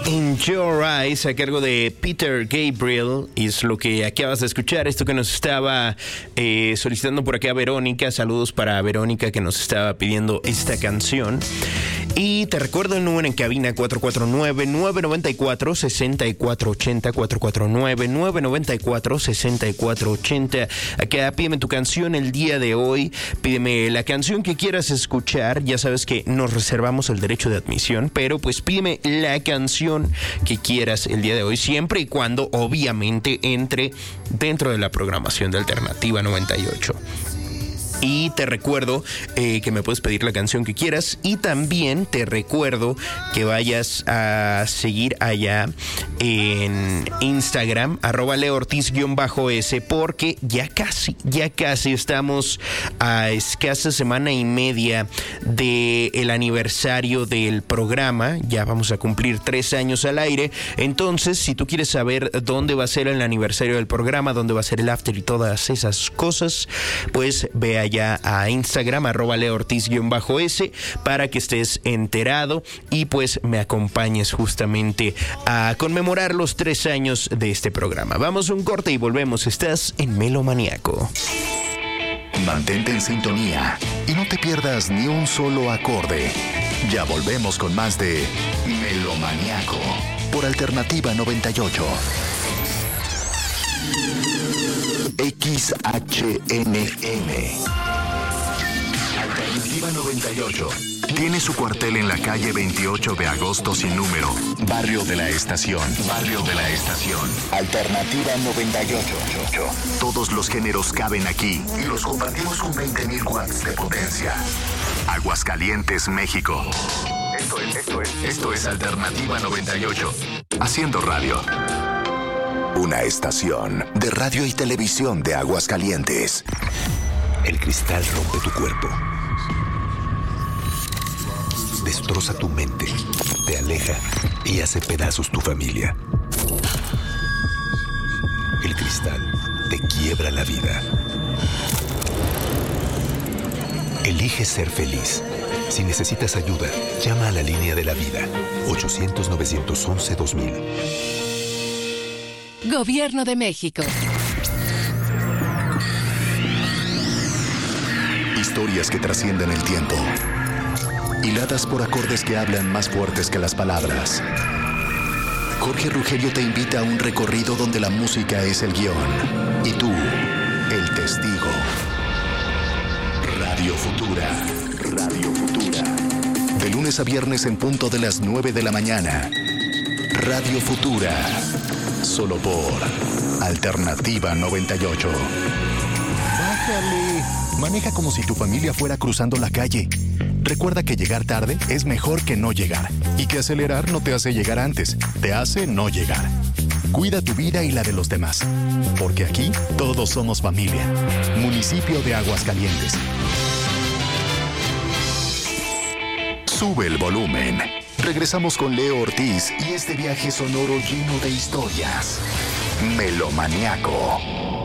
In Your Eyes, a cargo de Peter Gabriel, es lo que acabas de escuchar. Esto que nos estaba solicitando por acá Verónica. Saludos para Verónica, que nos estaba pidiendo esta canción. Y te recuerdo el número en cabina: 449-994-6480, 449-994-6480. Acá pídeme tu canción el día de hoy, pídeme la canción que quieras escuchar. Ya sabes que nos reservamos el derecho de admisión, pero pues pídeme la canción que quieras el día de hoy, siempre y cuando obviamente entre dentro de la programación de Alternativa 98. Y te recuerdo que me puedes pedir la canción que quieras. Y también te recuerdo que vayas a seguir allá en Instagram, @leortiz_s, porque ya casi estamos a escasa semana y media del aniversario del programa. Ya vamos a cumplir 3 años al aire. Entonces, si tú quieres saber dónde va a ser el aniversario del programa, dónde va a ser el after y todas esas cosas, pues ve allá a Instagram, @leortiz_s, para que estés enterado y pues me acompañes justamente a conmemorar los 3 años de este programa. Vamos a un corte y volvemos. Estás en Melomaniaco. Mantente en sintonía y no te pierdas ni un solo acorde. Ya volvemos con más de Melomaniaco por Alternativa 98. XHNN Alternativa 98 tiene su cuartel en la calle 28 de agosto sin número, Barrio de la Estación. Alternativa 98. Todos los géneros caben aquí y los compartimos con 20,000 watts de potencia. Aguascalientes, México. Esto es Alternativa 98. Haciendo radio. Una estación de radio y televisión de Aguascalientes. El cristal rompe tu cuerpo. Destroza tu mente, te aleja y hace pedazos tu familia. El cristal te quiebra la vida. Elige ser feliz. Si necesitas ayuda, llama a la línea de la vida. 800-911-2000. Gobierno de México. Historias que trascienden el tiempo. Hiladas por acordes que hablan más fuertes que las palabras. Jorge Rugelio te invita a un recorrido donde la música es el guión y tú, el testigo. Radio Futura. De lunes a viernes en punto de las 9 de la mañana. Radio Futura. Solo por Alternativa 98. Bájale. Maneja como si tu familia fuera cruzando la calle. Recuerda que llegar tarde es mejor que no llegar. Y que acelerar no te hace llegar antes, te hace no llegar. Cuida tu vida y la de los demás. Porque aquí todos somos familia. Municipio de Aguascalientes. Sube el volumen. Regresamos con Leo Ortiz y este viaje sonoro lleno de historias. Melomaniaco.